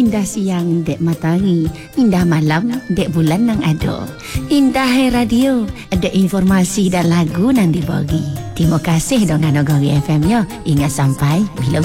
Indah siang dek matahari, indah malam dek bulan nang ado. Indah radio, ada informasi dan lagu nang dibagi. Terima kasih dong Nogori FM ya. Ingat sampai bila